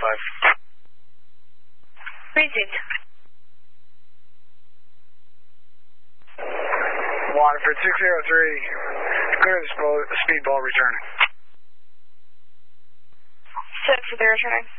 Received. Waterford 603, clear the speedboat returning. 603 returning.